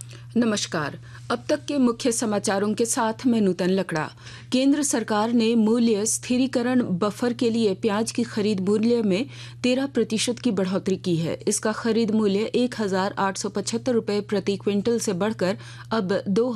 नमस्कार। अब तक के मुख्य समाचारों के साथ मैं नूतन लकड़ा। केंद्र सरकार ने मूल्य स्थिरीकरण बफर के लिए प्याज की खरीद मूल्य में 13% की बढ़ोतरी की है। इसका खरीद मूल्य 1,875 रुपये प्रति क्विंटल से बढ़कर अब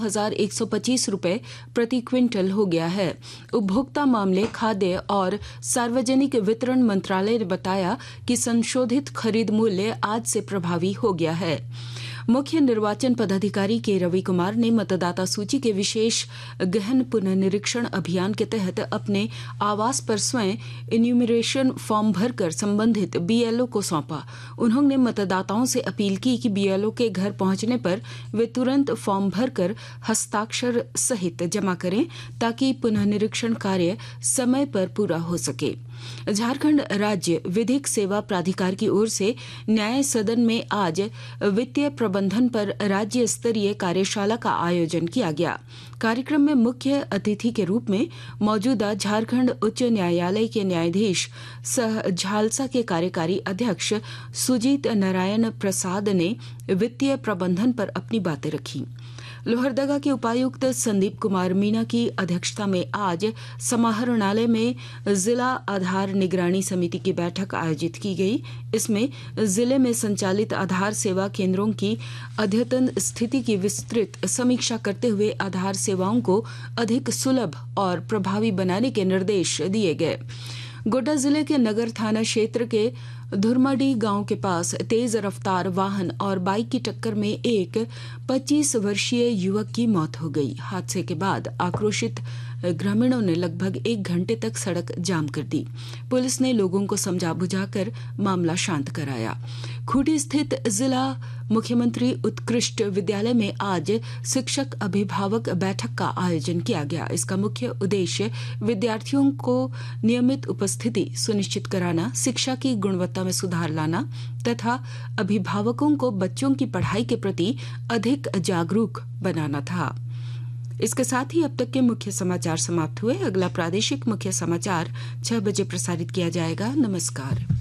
2,125 रुपये प्रति क्विंटल हो गया है। उपभोक्ता मामले, खाद्य और सार्वजनिक वितरण मंत्रालय ने बताया कि संशोधित खरीद मूल्य आज से प्रभावी हो गया है। मुख्य निर्वाचन पदाधिकारी के रवि कुमार ने मतदाता सूची के विशेष गहन पुनर्निरीक्षण अभियान के तहत अपने आवास पर स्वयं इन्यूमरेशन फॉर्म भरकर संबंधित बीएलओ को सौंपा। उन्होंने मतदाताओं से अपील की कि बीएलओ के घर पहुंचने पर वे तुरंत फॉर्म भरकर हस्ताक्षर सहित जमा करें ताकि पुनर्निरीक्षण कार्य समय पर पूरा हो सके। झारखंड राज्य विधिक सेवा प्राधिकार की ओर से न्याय सदन में आज वित्तीय प्रबंधन पर राज्य स्तरीय कार्यशाला का आयोजन किया गया। कार्यक्रम में मुख्य अतिथि के रूप में मौजूदा झारखंड उच्च न्यायालय के न्यायाधीश सह झालसा के कार्यकारी अध्यक्ष सुजीत नारायण प्रसाद ने वित्तीय प्रबंधन पर अपनी बातें रखी। लोहरदगा के उपायुक्त संदीप कुमार मीना की अध्यक्षता में आज समाहरणालय में जिला आधार निगरानी समिति की बैठक आयोजित की गई। इसमें जिले में संचालित आधार सेवा केंद्रों की अद्यतन स्थिति की विस्तृत समीक्षा करते हुए आधार सेवाओं को अधिक सुलभ और प्रभावी बनाने के निर्देश दिए गए। गोड्डा जिले के नगर थाना क्षेत्र के धुरमाडी गांव के पास तेज रफ्तार वाहन और बाइक की टक्कर में एक 25 वर्षीय युवक की मौत हो गई। हादसे के बाद आक्रोशित ग्रामीणों ने लगभग 1 घंटे तक सड़क जाम कर दी। पुलिस ने लोगों को समझा बुझाकर मामला शांत कराया। खूंटी स्थित जिला मुख्यमंत्री उत्कृष्ट विद्यालय में आज शिक्षक अभिभावक बैठक का आयोजन किया गया। इसका मुख्य उद्देश्य विद्यार्थियों को नियमित उपस्थिति सुनिश्चित कराना, शिक्षा की गुणवत्ता में सुधार लाना तथा अभिभावकों को बच्चों की पढ़ाई के प्रति अधिक जागरूक बनाना था। इसके साथ ही अब तक के मुख्य समाचार समाप्त हुए। अगला प्रादेशिक मुख्य समाचार 6 बजे प्रसारित किया जाएगा। नमस्कार।